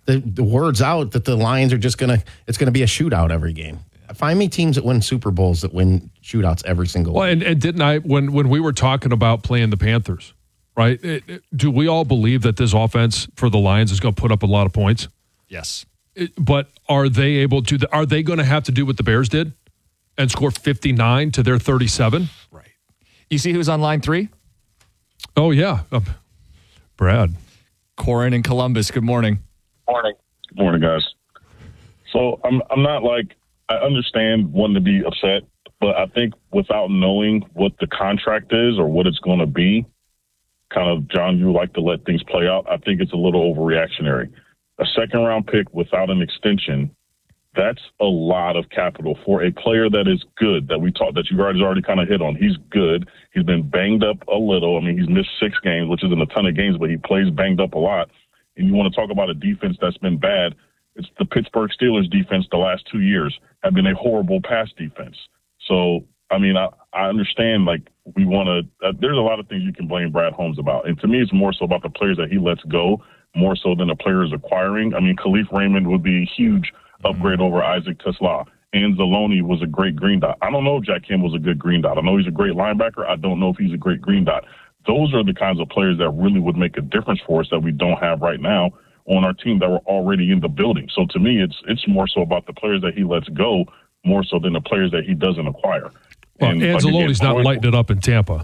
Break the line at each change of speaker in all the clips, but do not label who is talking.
the word's out that the Lions are just it's gonna be a shootout every game. Find me teams that win Super Bowls that win shootouts every single
week. Well, and didn't I, when we were talking about playing the Panthers, right? Do we all believe that this offense for the Lions is going to put up a lot of points?
Yes.
But are they able to, are they going to have to do what the Bears did and score 59 to their 37?
Right. You see who's on line 3?
Oh, yeah. Brad.
Corin in Columbus. Good morning.
Morning. Good morning, guys. So I'm not like, I understand wanting to be upset, but I think without knowing what the contract is or what it's going to be, kind of, John, you like to let things play out. I think it's a little overreactionary. A second-round pick without an extension, that's a lot of capital for a player that is good, that you guys already kind of hit on. He's good. He's been banged up a little. I mean, he's missed 6 games, which isn't a ton of games, but he plays banged up a lot. And you want to talk about a defense that's been bad. It's the Pittsburgh Steelers defense the last 2 years have been a horrible pass defense. So, I mean, I understand, like, we want to there's a lot of things you can blame Brad Holmes about. And to me, it's more so about the players that he lets go, more so than the players acquiring. I mean, Khalif Raymond would be a huge upgrade over Isaac Tesla. Anzalone was a great green dot. I don't know if Jack Campbell's a good green dot. I know he's a great linebacker. I don't know if he's a great green dot. Those are the kinds of players that really would make a difference for us that we don't have right now on our team that were already in the building. So to me, it's more so about the players that he lets go, more so than the players that he doesn't acquire.
Well, Anzalone's not lighting it up in Tampa.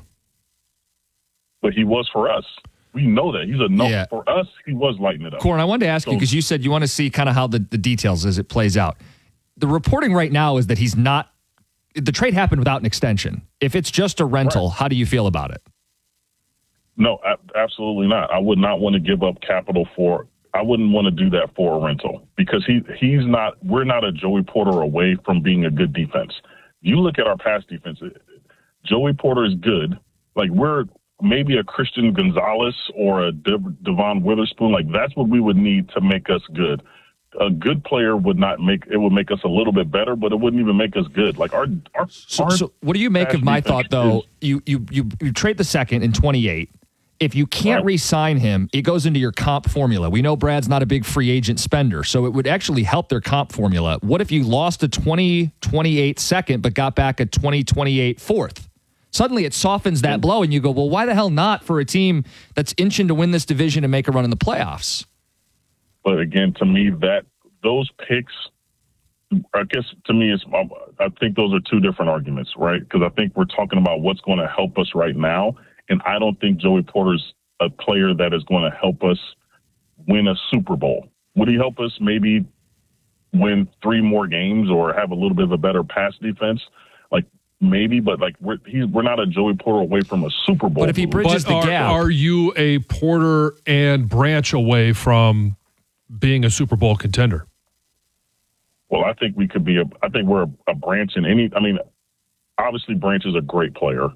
But he was for us. We know that. For us, he was lighting it up.
Corin, I wanted to ask you, because you said you want to see kind of how the details as it plays out. The reporting right now is that he's not – the trade happened without an extension. If it's just a rental, how do you feel about it?
No, absolutely not. I would not want to give up capital for – I wouldn't want to do that for a rental because he's not. We're not a Joey Porter away from being a good defense. You look at our pass defense. Joey Porter is good. Like, we're maybe a Christian Gonzalez or a Devon Witherspoon. Like, that's what we would need to make us good. A good player would make us a little bit better, but it wouldn't even make us good. Like
So what do you make of my thought though? You trade the second in 28. If you can't re-sign him, it goes into your comp formula. We know Brad's not a big free agent spender, so it would actually help their comp formula. What if you lost a 2028 second but got back a 2028 fourth? Suddenly it softens that blow, and you go, well, why the hell not for a team that's inching to win this division and make a run in the playoffs?
But again, to me, those picks, I guess to me, I think those are two different arguments, right? Because I think we're talking about what's going to help us right now. And I don't think Joey Porter's a player that is going to help us win a Super Bowl. Would he help us maybe win 3 more games or have a little bit of a better pass defense? Like, maybe, but like we're not a Joey Porter away from a Super Bowl.
But if he bridges the gap.
Are you a Porter and Branch away from being a Super Bowl contender?
Well, I think we could be I think we're a Branch in any, I mean, obviously Branch is a great player.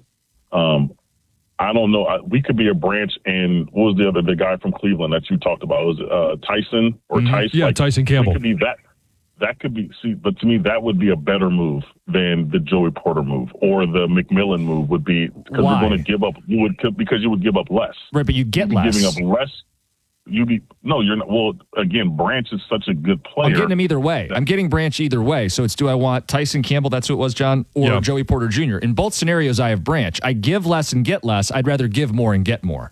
I don't know. We could be a Branch in, what was the guy from Cleveland that you talked about? Was it Tyson or Tyson?
Yeah, like, Tyson Campbell.
We could be that. That could be, but to me, that would be a better move than the Joey Porter move or the McMillan move would be, because we're going to give up, because you would give up less.
Right, but you'd get less.
Giving up less. You're not. Well, again, Branch is such a good player.
I'm getting him either way. I'm getting Branch either way. So it's, do I want Tyson Campbell, that's who it was, John, or Joey Porter Jr.? In both scenarios, I have Branch. I give less and get less. I'd rather give more and get more.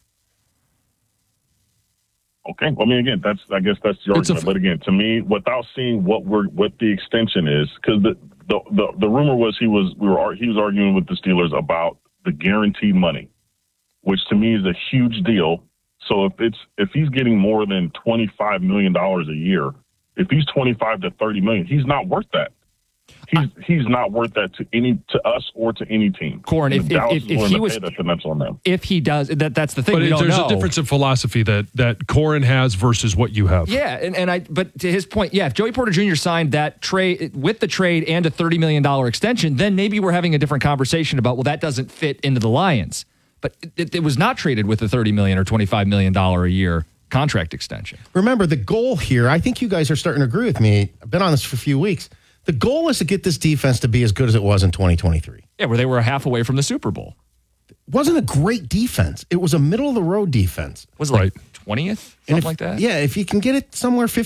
Okay. Well, I mean, again, I guess that's the argument. But again, to me, without seeing what the extension is, because the rumor was he was arguing with the Steelers about the guaranteed money, which to me is a huge deal. So if he's getting more than $25 million a year, if he's 25 to 30 million, he's not worth that. He's not worth that to us or to any team.
Corin, if he was, if he does, that's the thing.
But
we don't
there's
know.
a difference in philosophy that Corin has versus what you have.
Yeah, but to his point, if Joey Porter Jr. signed that trade with the trade and a $30 million extension, then maybe we're having a different conversation about, well, that doesn't fit into the Lions. But it was not traded with a $30 million or $25 million a year contract extension.
Remember, the goal here, I think you guys are starting to agree with me. I've been on this for a few weeks. The goal is to get this defense to be as good as it was in 2023.
Yeah, where they were half away from the Super Bowl.
It wasn't a great defense. It was a middle-of-the-road defense.
Was it like 20th? Something like that?
Yeah, if you can get it somewhere